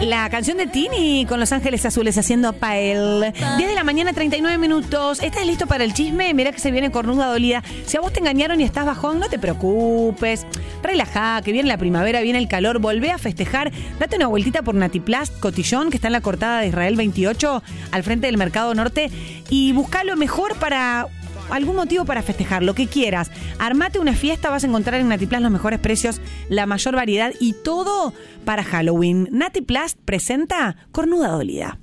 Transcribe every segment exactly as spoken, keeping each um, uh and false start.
La canción de Tini con Los Ángeles Azules haciendo Pale. diez de la mañana, treinta y nueve minutos. ¿Estás listo para el chisme? Mirá que se viene cornuda dolida. Si a vos te engañaron y estás bajón, no te preocupes. Relajá, que viene la primavera, viene el calor. Volvé a festejar. Date una vueltita por Natiplast Cotillón, que está en la cortada de Israel veintiocho, al frente del Mercado Norte. Y buscá lo mejor para... algún motivo para festejar, lo que quieras. Armate una fiesta, vas a encontrar en Natiplast los mejores precios, la mayor variedad y todo para Halloween. Natiplast presenta Cornuda Dolida.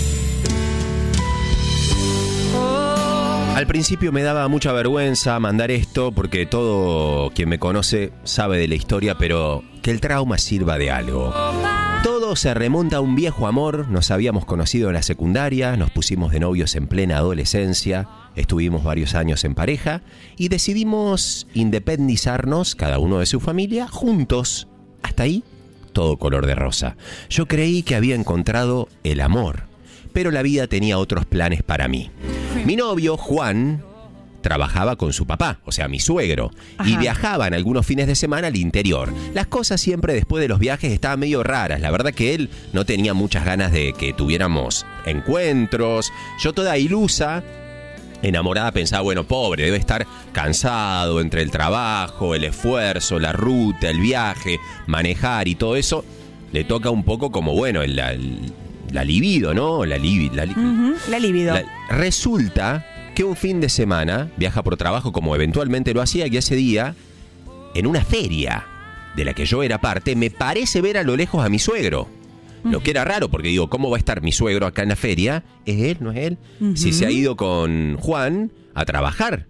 Al principio me daba mucha vergüenza mandar esto porque todo quien me conoce sabe de la historia, pero que el trauma sirva de algo. Todo se remonta a un viejo amor. Nos habíamos conocido en la secundaria, nos pusimos de novios en plena adolescencia, estuvimos varios años en pareja y decidimos independizarnos, cada uno de su familia, juntos. Hasta ahí, todo color de rosa. Yo creí que había encontrado el amor, pero la vida tenía otros planes para mí. Mi novio, Juan, trabajaba con su papá, o sea, mi suegro, Ajá. y viajaban algunos fines de semana al interior. Las cosas siempre después de los viajes estaban medio raras. La verdad que él no tenía muchas ganas de que tuviéramos encuentros. Yo toda ilusa, enamorada, pensaba, bueno, pobre, debe estar cansado entre el trabajo, el esfuerzo, la ruta, el viaje, manejar y todo eso. Le toca un poco como, bueno, el, el, la libido, ¿no? La, libi, la, uh-huh, la libido. La, resulta que un fin de semana viaja por trabajo como eventualmente lo hacía, y ese día, en una feria de la que yo era parte, me parece ver a lo lejos a mi suegro. Uh-huh. Lo que era raro, porque digo, ¿cómo va a estar mi suegro acá en la feria? ¿Es él? ¿No es él? Uh-huh. Si se ha ido con Juan a trabajar.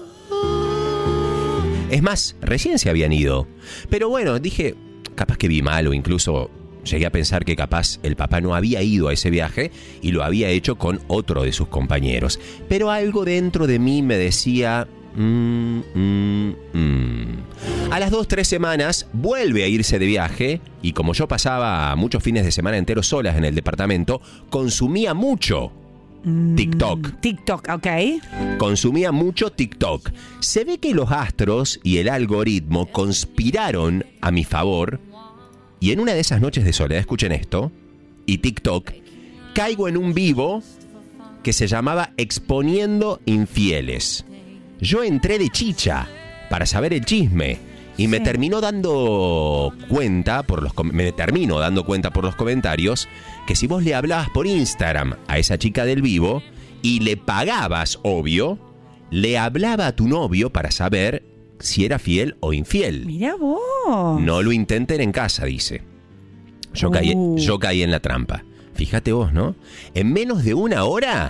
Es más, recién se habían ido. Pero bueno, dije, capaz que vi mal, o incluso llegué a pensar que capaz el papá no había ido a ese viaje y lo había hecho con otro de sus compañeros. Pero algo dentro de mí me decía... Mm, mm, mm. A las dos, tres semanas vuelve a irse de viaje y como yo pasaba muchos fines de semana enteros solas en el departamento, consumía mucho TikTok. TikTok, ok. Consumía mucho TikTok. Se ve que los astros y el algoritmo conspiraron a mi favor. Y en una de esas noches de soledad, escuchen esto, y TikTok, caigo en un vivo que se llamaba Exponiendo Infieles. Yo entré de chicha para saber el chisme y sí. me terminó dando cuenta por los me termino dando cuenta por los comentarios que si vos le hablabas por Instagram a esa chica del vivo y le pagabas, obvio, le hablaba a tu novio para saber si era fiel o infiel. Mirá vos. No lo intenten en casa, dice. Yo, uh. caí, yo caí en la trampa. Fíjate vos, ¿no? En menos de una hora,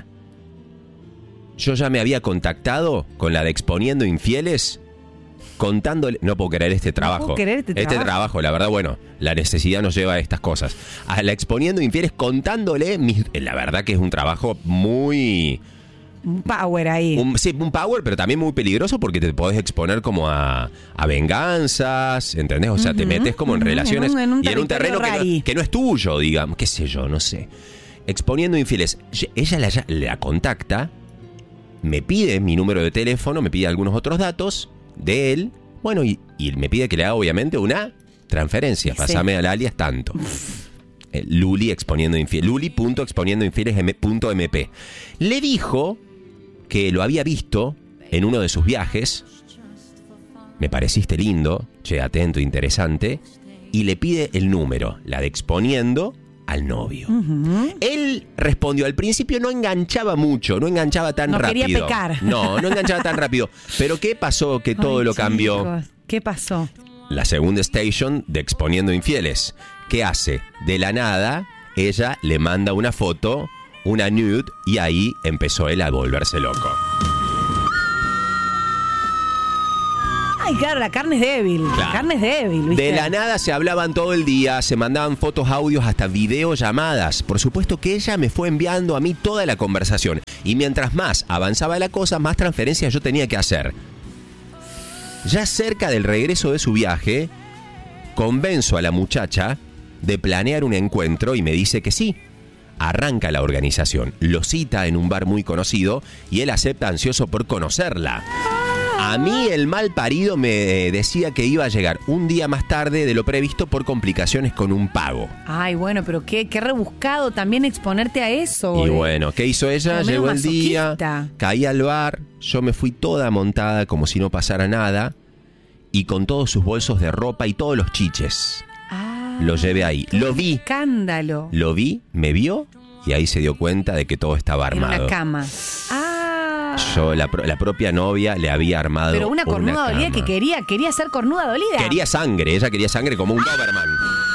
yo ya me había contactado con la de Exponiendo Infieles, contándole... No puedo creer este trabajo. No puedo creer este trabajo. Este trabajo, la verdad, bueno, la necesidad nos lleva a estas cosas. A la Exponiendo Infieles contándole... Mis, la verdad que es un trabajo muy... Un power ahí. Un, sí, un power, pero también muy peligroso porque te podés exponer como a, a venganzas, ¿entendés? O sea, uh-huh, te metes como uh-huh, en relaciones en un, en un y en un terreno que no, que no es tuyo, digamos, qué sé yo, no sé. Exponiendo Infieles. Ella la, la contacta, me pide mi número de teléfono, me pide algunos otros datos de él, bueno, y, y me pide que le haga obviamente una transferencia. Sí. Pásame al alias tanto. eh, Luli Exponiendo Infieles. Luli punto exponiendo infieles punto m p. Le dijo que lo había visto en uno de sus viajes. Me pareciste lindo, che, atento, interesante. Y le pide el número, la de Exponiendo, al novio. Uh-huh. Él respondió, al principio no enganchaba mucho, no enganchaba tan no rápido. No quería pecar. No, no enganchaba tan rápido. Pero ¿qué pasó que todo Ay, lo cambió? Chicos, ¿qué pasó? La segunda station de Exponiendo Infieles. ¿Qué hace? De la nada, ella le manda una foto, una nude, y ahí empezó él a volverse loco. Ay, claro, la carne es débil. Claro. La carne es débil, ¿viste? De la nada se hablaban todo el día, se mandaban fotos, audios, hasta videollamadas. Por supuesto que ella me fue enviando a mí toda la conversación. Y mientras más avanzaba la cosa, más transferencias yo tenía que hacer. Ya cerca del regreso de su viaje, convenzo a la muchacha de planear un encuentro y me dice que sí. Arranca la organización, lo cita en un bar muy conocido y él acepta ansioso por conocerla. A mí el mal parido me decía que iba a llegar un día más tarde de lo previsto por complicaciones con un pago. Ay, bueno, pero qué, qué rebuscado también exponerte a eso. Y eh. bueno, ¿qué hizo ella? Pero medio Llegó el día, masoquista. caí al bar, yo me fui toda montada como si no pasara nada y con todos sus bolsos de ropa y todos los chiches. Ah, Lo llevé ahí. Lo vi. Escándalo. Lo vi, me vio y ahí se dio cuenta de que todo estaba En una armado. cama. Ah. Yo, la, pro- la propia novia, le había armado Pero una cornuda dolida cama. que quería, quería ser cornuda dolida. Quería sangre, ella quería sangre como un Doberman.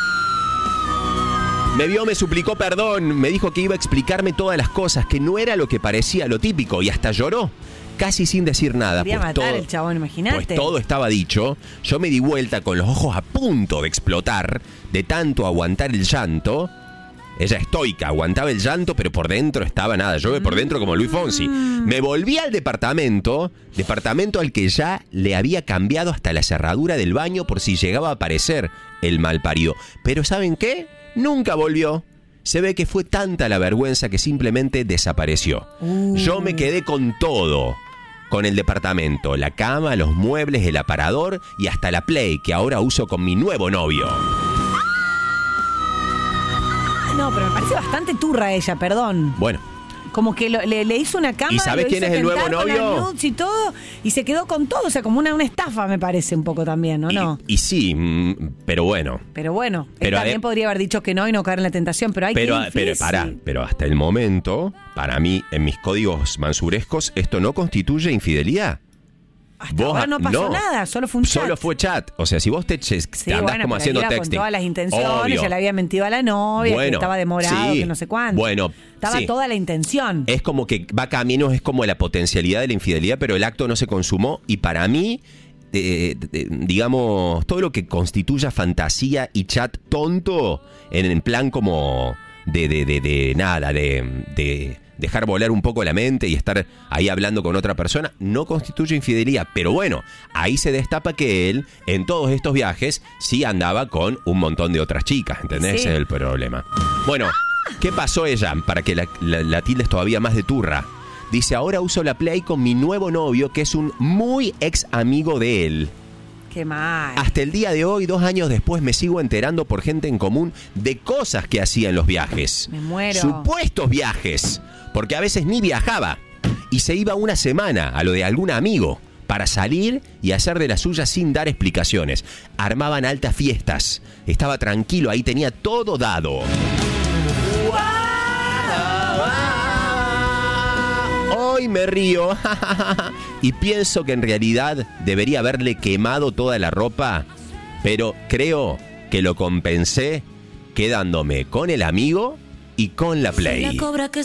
Me vio, me suplicó perdón, me dijo que iba a explicarme todas las cosas, que no era lo que parecía lo típico, y hasta lloró, casi sin decir nada. Quería pues matar todo, el chabón, imagínate. Pues todo estaba dicho. Yo me di vuelta con los ojos a punto de explotar, de tanto aguantar el llanto. Ella estoica, aguantaba el llanto, pero por dentro estaba nada. Yo por dentro como Luis Fonsi. Me volví al departamento, departamento al que ya le había cambiado hasta la cerradura del baño por si llegaba a aparecer el malparido. Pero ¿saben qué? Nunca volvió. Se ve que fue tanta la vergüenza que simplemente desapareció. Uh. Yo me quedé con todo. Con el departamento, la cama, los muebles, el aparador y hasta la Play que ahora uso con mi nuevo novio. No, pero me parece bastante turra ella, perdón. Bueno. Como que lo- le, le hizo una cama. ¿Y sabés lo quién hizo es el nuevo tentar con novio? las nudes y todo, y se quedó con todo. O sea, como una, una estafa, me parece un poco también, ¿no? Y, no. y sí, mm, pero bueno. Pero bueno, él Pero, también eh, podría haber dicho que no y no caer en la tentación, pero hay Pero, que pero, pará, pero hasta el momento, para mí, en mis códigos mansurescos, esto no constituye infidelidad. Hasta ahora no pasó nada, solo fue un chat. Solo fue chat. O sea, si vos te, te Sí, andás bueno, como pero haciendo iba con texting. todas las intenciones, Obvio. ya le había mentido a la novia, Bueno, que estaba demorado, sí. que no sé cuánto. Bueno, Estaba sí. toda la intención. Es como que va camino, es como la potencialidad de la infidelidad, pero el acto no se consumó. Y para mí, eh, eh, digamos, todo lo que constituya fantasía y chat tonto, en, en plan como de, de, de, de nada, de, de dejar volar un poco la mente y estar ahí hablando con otra persona, no constituye infidelidad. Pero bueno, ahí se destapa que él, en todos estos viajes, sí andaba con un montón de otras chicas, ¿entendés? Sí. Ese es el problema. Bueno, ¿qué pasó ella? Para que la, la, la tildes todavía más de turra. Dice, ahora uso la Play con mi nuevo novio, que es un muy ex amigo de él. Qué mal. Hasta el día de hoy, dos años después, me sigo enterando por gente en común de cosas que hacía en los viajes. Me muero. Supuestos viajes, porque a veces ni viajaba. Y se iba una semana a lo de algún amigo para salir y hacer de las suyas sin dar explicaciones. Armaban altas fiestas. Estaba tranquilo, ahí tenía todo dado. Hoy me río y pienso que en realidad debería haberle quemado toda la ropa, pero creo que lo compensé quedándome con el amigo y con la Play.